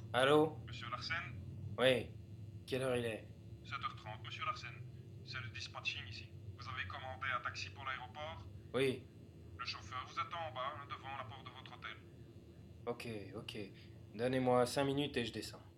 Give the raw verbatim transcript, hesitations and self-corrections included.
Allô? Monsieur Larsen? Oui. Quelle heure il est? sept heures trente, monsieur Larsen. C'est le dispatching ici. Vous avez commandé un taxi pour l'aéroport? Oui. Le chauffeur vous attend en bas, hein, devant la porte de votre hôtel. Ok, ok. Donnez-moi cinq minutes et je descends.